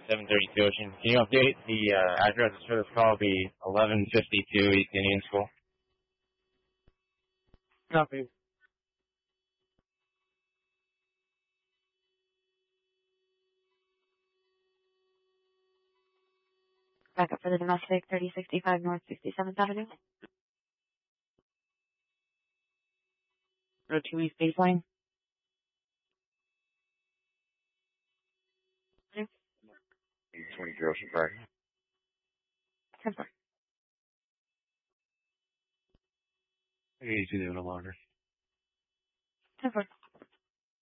732 Ocean. Can you update the address for this call? It'll be 1152 East Indian School. Copy. Backup for the domestic, 3065 North 67th Avenue. Road 2 East Baseline. 22 Ocean Park. 10-4. I need you to no longer. 10-4.